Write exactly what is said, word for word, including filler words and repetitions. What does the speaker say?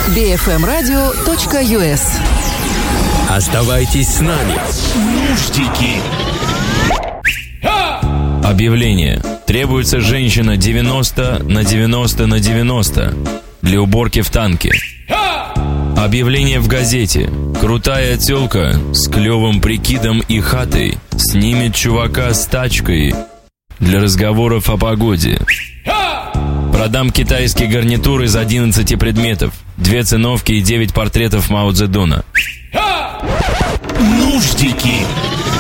би эф эм радио точка ю эс. Оставайтесь с нами. Нуждики. Объявление. Требуется женщина девяносто на девяносто на девяносто для уборки в танке. Объявление в газете. Крутая тёлка с клёвым прикидом и хатой снимет чувака с тачкой для разговоров о погоде. Продам китайские гарнитуры из одиннадцати предметов, две циновки и девять портретов Мао Цзэдуна. Нуждики.